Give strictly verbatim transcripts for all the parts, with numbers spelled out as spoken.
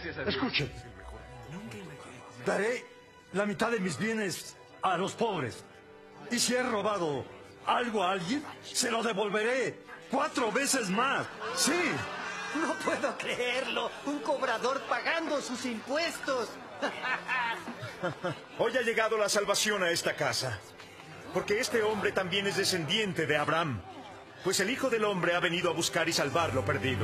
Escuchen. Daré la mitad de mis bienes a los pobres. Y si he robado algo a alguien, se lo devolveré cuatro veces más. Sí. No puedo creerlo. Un cobrador pagando sus impuestos. Hoy ha llegado la salvación a esta casa. Porque este hombre también es descendiente de Abraham. Pues el Hijo del Hombre ha venido a buscar y salvar lo perdido.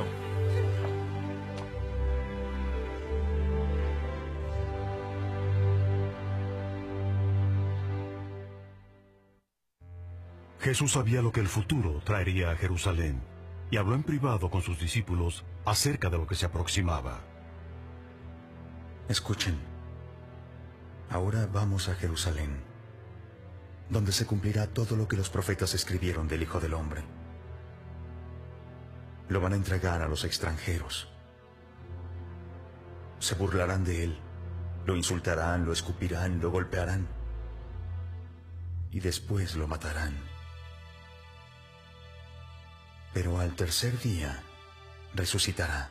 Jesús sabía lo que el futuro traería a Jerusalén y habló en privado con sus discípulos acerca de lo que se aproximaba. Escuchen, ahora vamos a Jerusalén, donde se cumplirá todo lo que los profetas escribieron del Hijo del Hombre. Lo van a entregar a los extranjeros. Se burlarán de él, lo insultarán, lo escupirán, lo golpearán y después lo matarán. Pero al tercer día resucitará.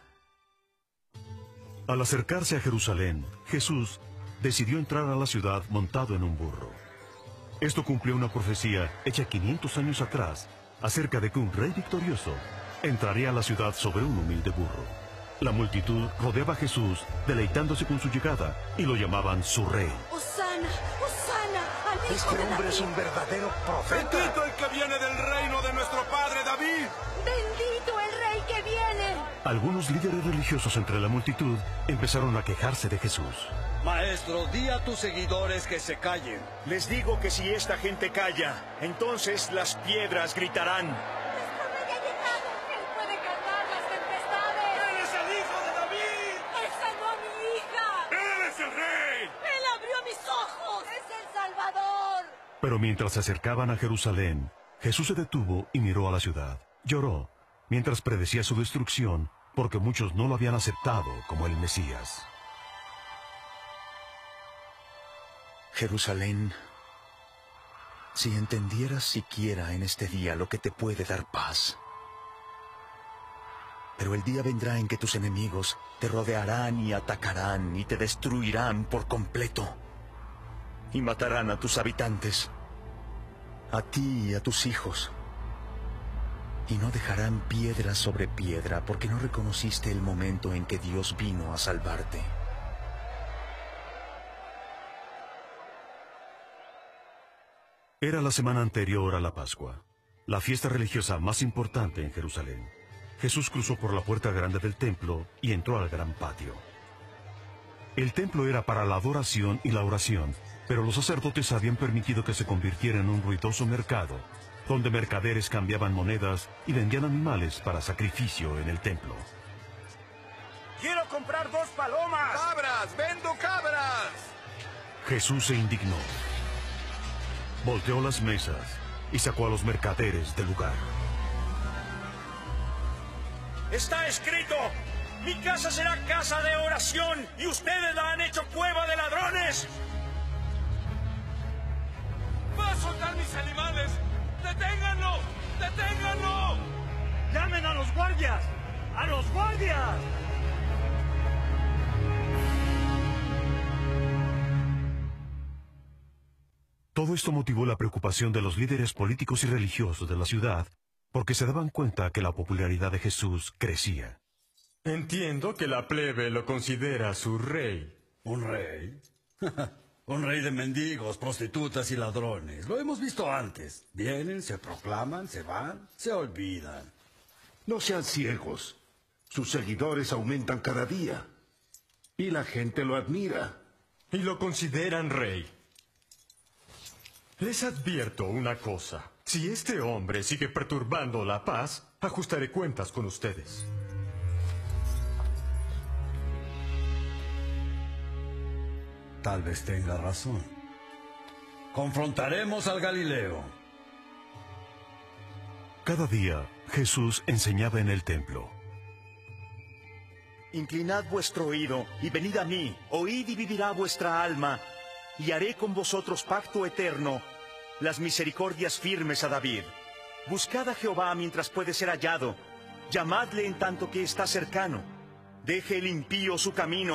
Al acercarse a Jerusalén, Jesús decidió entrar a la ciudad montado en un burro. Esto cumplió una profecía hecha quinientos años atrás acerca de que un rey victorioso entraría a la ciudad sobre un humilde burro. La multitud rodeaba a Jesús deleitándose con su llegada y lo llamaban su rey. ¡Hosana! ¡Hosana! ¡Al hijo Este de hombre David! es un verdadero profeta. ¡Bendito el que viene del reino de nuestro padre David! ¡Bendito el rey que viene! Algunos líderes religiosos entre la multitud empezaron a quejarse de Jesús. Maestro, di a tus seguidores que se callen. Les digo que si esta gente calla, entonces las piedras gritarán. ¡Nuestro rey ha llegado! ¡Él puede calmar las tempestades! ¡Él es el hijo de David! ¡Él sanó a mi hija! ¡Él es el rey! ¡Él abrió mis ojos! ¡Es el Salvador! Pero mientras se acercaban a Jerusalén, Jesús se detuvo y miró a la ciudad. Lloró, mientras predecía su destrucción, porque muchos no lo habían aceptado como el Mesías. Jerusalén, si entendieras siquiera en este día lo que te puede dar paz. Pero el día vendrá en que tus enemigos te rodearán y atacarán y te destruirán por completo. Y matarán a tus habitantes, a ti y a tus hijos. Y no dejarán piedra sobre piedra porque no reconociste el momento en que Dios vino a salvarte. Era la semana anterior a la Pascua, la fiesta religiosa más importante en Jerusalén. Jesús cruzó por la puerta grande del templo y entró al gran patio. El templo era para la adoración y la oración, pero los sacerdotes habían permitido que se convirtiera en un ruidoso mercado, donde mercaderes cambiaban monedas y vendían animales para sacrificio en el templo. ¡Quiero comprar dos palomas! ¡Cabras! ¡Vendo cabras! Jesús se indignó. Volteó las mesas y sacó a los mercaderes del lugar. ¡Está escrito! ¡Mi casa será casa de oración y ustedes la han hecho cueva de ladrones! ¡Va a soltar mis animales! ¡Deténganlo! ¡Deténganlo! ¡Llamen a los guardias! ¡A los guardias! Todo esto motivó la preocupación de los líderes políticos y religiosos de la ciudad, porque se daban cuenta que la popularidad de Jesús crecía. Entiendo que la plebe lo considera su rey. ¿Un rey? Un rey de mendigos, prostitutas y ladrones. Lo hemos visto antes. Vienen, se proclaman, se van, se olvidan. No sean ciegos. Sus seguidores aumentan cada día. Y la gente lo admira. Y lo consideran rey. Les advierto una cosa. Si este hombre sigue perturbando la paz, ajustaré cuentas con ustedes. Tal vez tenga razón. Confrontaremos al Galileo. Cada día, Jesús enseñaba en el templo. Inclinad vuestro oído y venid a mí, oíd y vivirá vuestra alma, y haré con vosotros pacto eterno, las misericordias firmes a David. Buscad a Jehová mientras puede ser hallado, llamadle en tanto que está cercano. Deje el impío su camino,